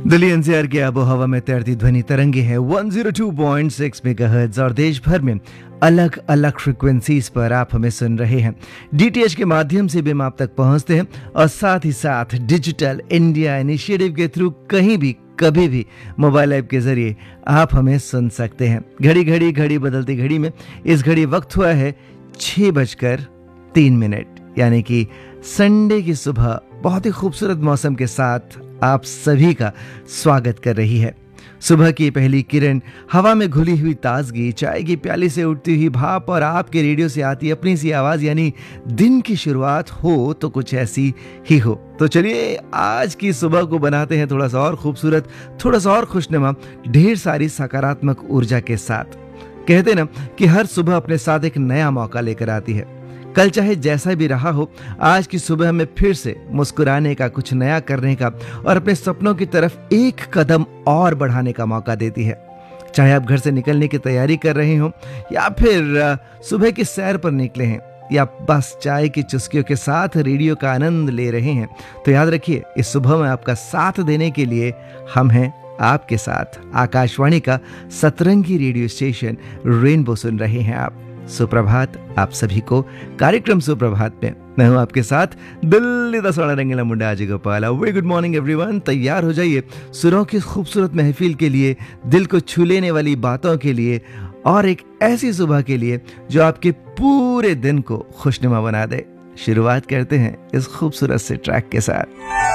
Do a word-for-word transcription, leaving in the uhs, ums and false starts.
Delhi NCR के आबो हवा में तैरती ध्वनि तरंगे हैं एक सौ दो पॉइंट छह मेगाहर्ट्ज और देश भर में अलग अलग फ्रिक्वेंसीज पर आप हमें सुन रहे हैं। डीटीएच के माध्यम से भी हम आप तक पहुंचते हैं और साथ ही साथ डिजिटल इंडिया इनिशिएटिव के थ्रू कहीं भी कभी भी मोबाइल ऐप के जरिए आप हमें सुन सकते हैं। घड़ी घड़ी घड़ी बदलती घड़ी में इस घड़ी वक्त हुआ है छह बजकर तीन मिनट, यानी कि संडे की सुबह बहुत ही खूबसूरत मौसम के साथ आप सभी का स्वागत कर रही है। सुबह की पहली किरण, हवा में घुली हुई ताजगी, चाय की प्याली से उठती हुई भाप और आपके रेडियो से आती अपनी सी आवाज, यानी दिन की शुरुआत हो तो कुछ ऐसी ही हो। तो चलिए आज की सुबह को बनाते हैं थोड़ा सा और खूबसूरत, थोड़ा सा और खुशनुमा, ढेर सारी सकारात्मक ऊर्जा के साथ। कहते ना कि हर सुबह अपने साथ एक नया मौका लेकर आती है। कल चाहे जैसा भी रहा हो, आज की सुबह हमें फिर से मुस्कुराने का, कुछ नया करने का और अपने सपनों की तरफ एक कदम और बढ़ाने का मौका देती है। चाहे आप घर से निकलने की तैयारी कर रहे हो या फिर सुबह की सैर पर निकले हैं या बस चाय की चुस्कियों के साथ रेडियो का आनंद ले रहे हैं, तो याद रखिए इस सुबह में आपका साथ देने के लिए हम हैं आपके साथ। आकाशवाणी का सतरंगी रेडियो स्टेशन रेनबो सुन रहे हैं आप। सुप्रभात आप सभी को कार्यक्रम सुप्रभात में मैं हूं आपके साथ दिल्ली दा सोना रंगीला मुंडा Ajay Gopal. Very good morning everyone. तैयार हो जाइए सुरों की खूबसूरत महफिल के लिए, दिल को छू लेने वाली बातों के लिए और एक ऐसी सुबह के लिए जो आपके पूरे दिन को खुशनुमा बना दे। शुरुआत करते हैं इस खूबसूरत से ट्रैक के साथ।